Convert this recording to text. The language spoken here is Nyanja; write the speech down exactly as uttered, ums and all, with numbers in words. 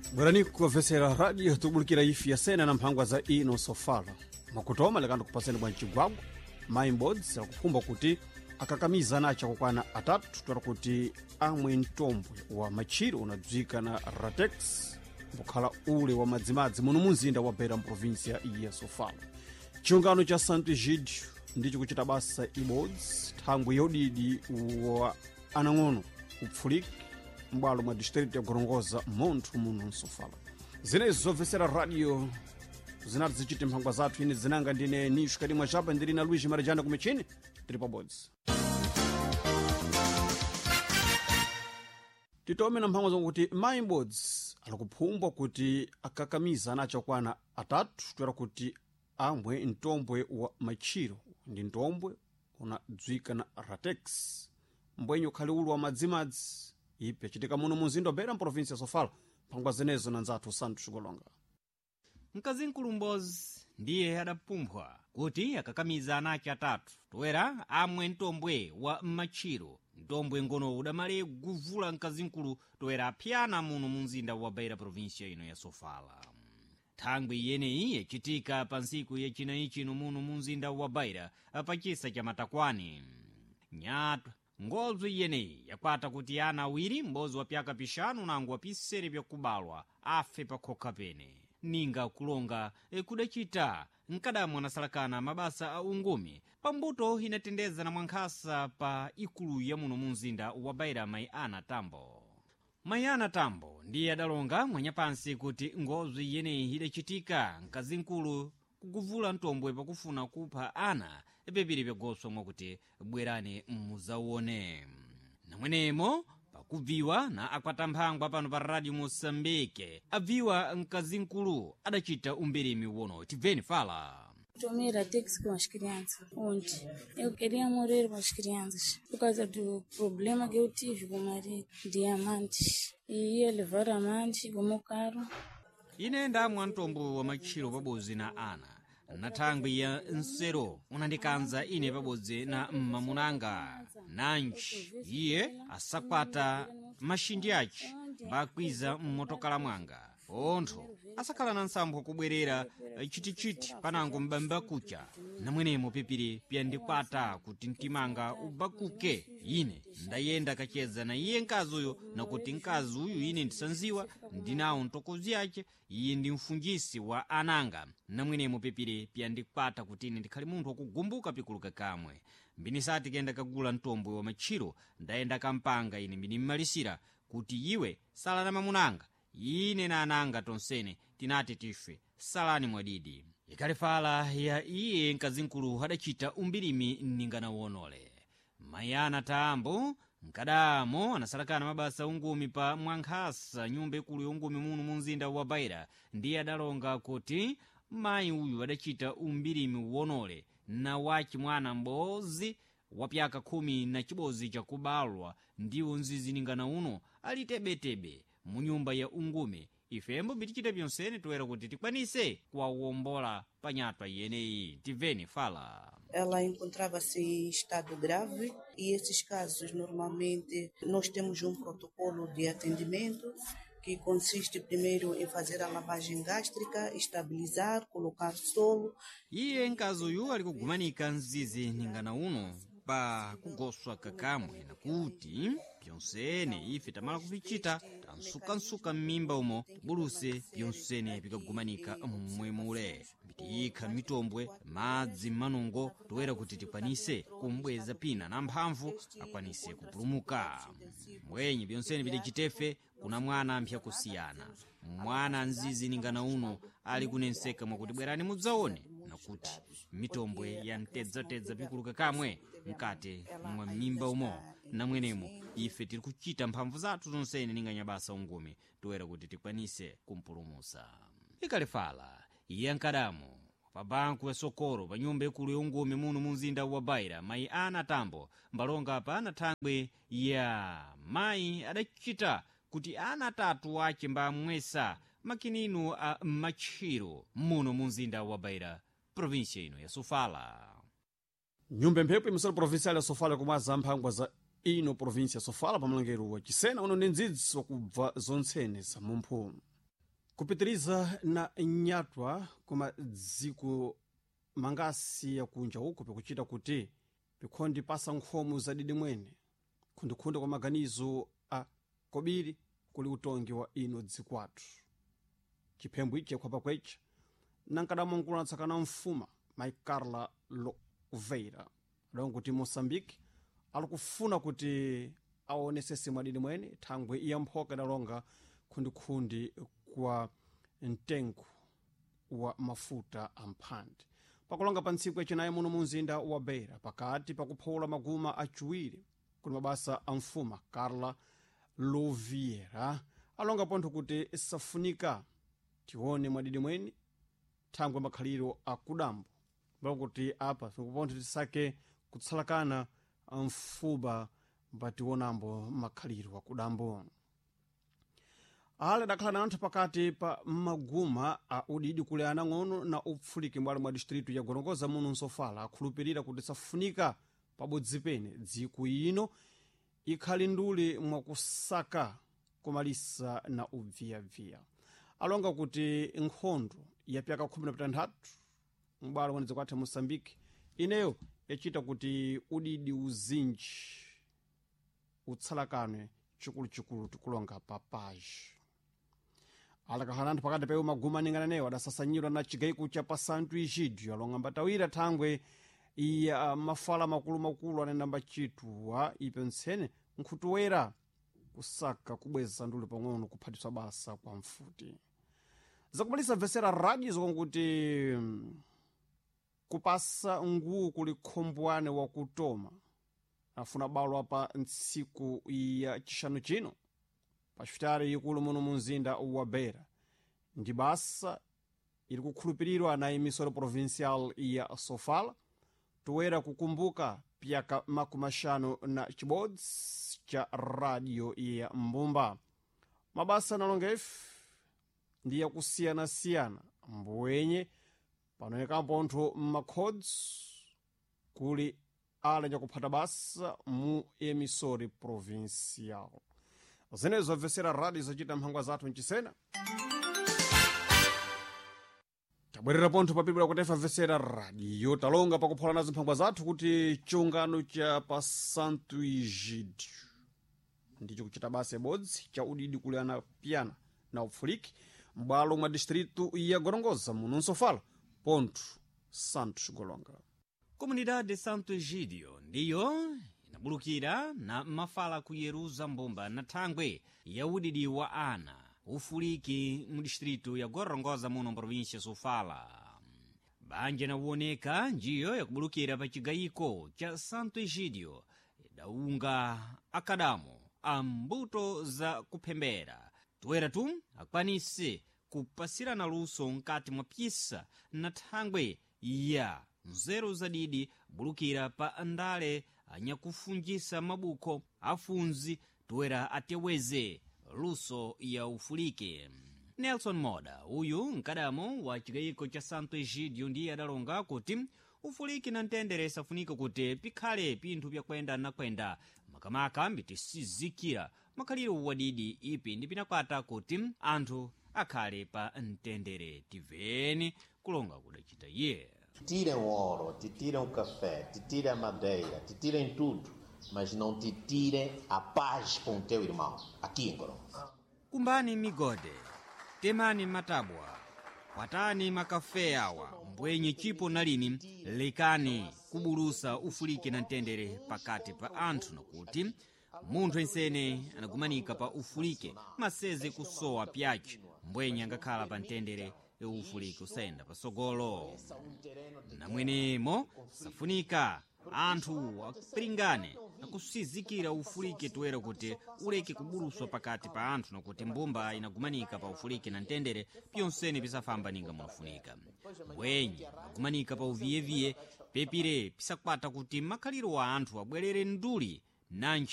bwerani kukonvesera radio tubulukira ifi yasena na mphangwa za ino sofala makutoma lekanda kupaseni bwa mchigwagwa mainboards akuphumba kuti akakamiza nacha kukwana atatu twera kuti amwe mtombwe wa machiro unadzwika na ratex mbukhala ule wa madzimadzi muno munzinda wa Beira mprovinsia ya Sofala. Chiungano cha Santo Egidio ndicho kuchita basa iboards thangwe yodidi wa anang'ono kupfulika mbalo mwa district ya Gorongosa Monthu muno Nsofala. Zinezo zobvesera radio zinati zichite mphangwa zathu ine zinanga ndine nishu kadi mwa japa ndiri na Luigi Marajana kumechini tiri pa boards. Titome na mphangwa zongo kuti mainboards alikuphumba kuti akakamiza nacha kwana atatu twera kuti amwe mtombwe wa machiro ndi mtombwe unadzwika na ratex mbwenyo khali ulu wa madzimadzi ipe chitika muno munzinda wa Beira mprovinsia ya Sofala mphangwa zinezo na nzathu Santo Xigolonga. Mkazinkulu Mbozi ndiye adapumpha kuti akakamiza anache atatu toera amwe mtombwe wa machiro mtombwe ngono udamale kuvula mkazinkulu toera apyana muno munzinda wa Beira provinsia ino ya Sofala. Thangwe yeneyi yachitika pa ntsiku yachinayi chino muno munzinda wa Beira pachisa cha Matakwani. Nyatwa ngozi yeneyi yakwata kuti ana awiri mbozi wa pyaka pishanu nangu wapisere vyakubalwa afe pakhoka pene. Ninga kulonga kudachita nkadamu anasalakana mabasa a ungumi pambuto inatendeza na mwankhasa pa ikulu ya muno munzinda wa Beira Maiana Tambo. Maiana Tambo ndiye adalonga mwanyapansi kuti ngozi yeneyi idachitika mkazinkulu kukuvula mtombwe pakufuna kupha ana pepiri pyagoswa mwakuti bwerani muzawone. Namwenemo pakuviwa na akwata mphangwa pano pa Radio Moçambique aviwa mkazinkulu adachita umbirimi wono tiveni fala. Tomei ratex com as crianças ontem. Eu queria morrer com as crianças por causa do problema que eu tive com o marido de amantes. E ia levar amantes como caro. Ine ndamwa mtombo wa machiro pabodzi na ana na thangwe ya nsero unandikanza ine pabodzi na mmamunanga nanji iye asakwata mashindi achi bakwiza mmotokala mwanga ontho asakhala na nsampho kubwerera chitichiti panango mbamba kucha namwenemo pipiri pyandikwata kuti mtimanga ubakuke ine ndayenda kacheza na iye mkazi uyo na kuti mkazi uyu ine ndisanziwa ndinawo ntokozi yache iye ndi mfungisi wa ananga namwenemo pipiri pyandikwata kuti ine ndikhali munthu wakugumbuka pikuluka kamwe mbinisati kenda kagula mtombwe wa machiro ndayenda kampanga ine mbinimmalisira kuti iwe sala na mamunanga ine na ananga tonsene tinati tife salani mwadidi. Ikalifala ya iye mkazinkulu adachita umbirimi ningana wonole. Maiana Tambo mkadamo anasalakana mabasa ungumi pa mwankhasa nyumba ikulu yungumi muno munzinda wa Beira ndiye adalonga kuti mai uyu adachita umbirimi wonole na wachi mwana mbozi wa pyaka khumi na chibozi cha kubalwa ndiwo nzizi ningana uno alitebetebe munyumba ya ungume ifembo bitichita pyonsene toera kuti tikwanise kuwawombola panyatwa yeneyi tiveni fala. Ela encontrava-se em estado grave e esses casos normalmente nós temos um protocolo de atendimento que consiste primeiro em fazer a lavagem gástrica, estabilizar, colocar solo. Iye mkazi uyu ali kugumanika nzizi ningana uno pa kugoswa kakamwe na kuti pyonsene ife tamala kuvichita tansukansuka m'mimba umo buluse pyonsene pikagumanika mmwemule bitikha mitombwe madzi manungo toera kuti tikwanise kumbweza pina na mphamvu akwanise kupulumuka mwenye pyonsene bidechitefe kuna mwana mpya kusiyana mwana nzizi ningana uno ali kunenseka mwakuti bwerani mudzaone nakuti mitombwe ya mtedza-tedza pikuluka kamwe mkate mwa mimba umo namwenemo ife tiri kuchita mphamvu zathu zonsene ninganyabasa ungumi toera kuti tikwanise kumpulumusa. Ikalifala iye nkadamu pa banku ya Sokoro pa nyumba ikulu yungumi muno munzinda wa Beira Maiana Tambo mbalonga pa ana thangwe ya mai adachita kuti ana atatu wache mbamwesa makininu a machiro muno munzinda wa Beira provinsia ino ya Sofala. Nyumba mphepo imisala provincial ya Sofala kumaza mphangwa za ino provinsia ya Sofala pamulangero wa Chisena uno ndi ndzidzi wakubva zontsene za mumphuno. kupitiriza na nyatwa kuma dziko mangasi yakunja uko pikuchita kuti pikhondi pasa nkhomo zadidi mwene khundikhunde kwa maganizo a kobiri kuli utongi wa ino dzikwatu chiphembo iche khwapa kwecha nankadamangula tsakana mfuma mai Carla Louveira adonga kuti Moçambique alikufuna kuti aonesese mwadidi mwene thangwe iya mphoka idalonga khundikhundi kwa mtengo wa mafuta amphande pakulonga pa ntsiku yachinayi muno munzinda wa Beira pakati pakuphawula maguma achiwiri kuli mabasa a mfuma Carla Louveira alonga pontho kuti isafunika tione mwadidi mwene thangwe makhaliro akudambo balonga kuti apa sikupontho tisake kutsalakana mfuba mbatiwonambo makhaliro akudambo ale dakhala na anthu pakati pa maguma a udidi kule anang'ono na upfuliki mbali mwa distritu ya Gorongosa muno Sofala akhulupirira kuti safunika pabodzi pene dziko ino ikhali nduli mwakusaka kumalisa na ubviyabviya alonga kuti nkhondo ya pyaka khumi na pitanthatu mbali mwa dziko athe Moçambique ineyo yachita kuti udidi uzinji utsalakanwe chikulu-chikulu tikulonga papaji alakakhala anthu pakati pewo maguma ningana newo adasasanyidwa na chigaiko cha pa Santo Egidio alonga mbatawira thangwe iya mafala makulu-makulu anenamba chituwa ipe ntsene nkhutuwera kusaka kubweza nduli pang'ono kuphatiswa basa kwa mfuti zakubalisa vesera radio zokonguti kupasa nguu kuli khombwane wakutoma afuna balo apa ntsiku ya chishanu chino pachifutari yikulu muno munzinda wa Beira ndi basa ili kukhulupirirwa na emisora provincial ya Sofala tuwera kukumbuka pyaka makumashano na chibodzi cha radio ya Mbumba mabasa nalongefu ndi yakusiyana-siyana mbwenye panoyeka pontho makhodzi kuli ala nyakuphata basa mu emisori provincial zenezo vesera radio zochita mphangwa zathu mchisena tabwerera pontho papibula kutefa vesera radio talonga pakuphola nazo mphangwa zathu kuti chiungano cha pa Santo Egidio ndicho kuchita basa ibodzi cha udidi kuli ana piyana na upfuliki mbwalo mwa distritu ya Gorongosa muno Sofala ponto Santos Golonga. Comunidade de Santo Egidio ndiyo inabulukira na mafala kuyeruza mbomba na thangwe ya udidi wa ana ufuliki mu distritu ya Gorongosa muno província Sofala. Banja inawoneka njiyo ya kubulukira pa chigaiko cha Santo Egidio idaunga akadamo a mbuto za kuphembera tuwera tu akwanise kupasirana luso nkati mwa pyisa na thangwe ya nzeru zadidi bulukira pa andale anyakufunjisa mabuko afunzi tuwera ateweze luso ya ufulike. Nelson Moda uyu nkadamo wa chigaiko cha Santo Egidio ndiye adalonga kuti ufuliki na ntendere safunika kuti pikhale pinthu byakwenda na kwenda makamaka mbitisizikira makhaliro wadidi ipi ndi pinakwata kuti anthu akhale pa ntendere tiveni kulonga kudachita ye. Tiram ouro, te tiram café, te tiram madeira, te tiram tudo, mas não te tirem a paz com o teu irmão, aqui em Gorongosa. Kumbani migode, temani matabwa, watani makafe awa, mbwenye chipo nalini, lekani kubulusa ufulike na ntendere pakati pa anthu nakuti munthu ensene anagumanika pa ufulike maseze kusowa pyachi mbwenye angakhala pa ntendere ufulike usenda pasogolo namwenemo safunika anthu akupiringane nakusizikira ufulike tuwera kuti uleke kubuluswa pakati pa anthu nakuti mbumba inagumanika pa ufulike na ntendere pyonsene pisafamba ninga munafunika mbwenye agumanika pa uviyeviye pepire pisakwata kuti makhaliro wa anthu abwerere nduli nanji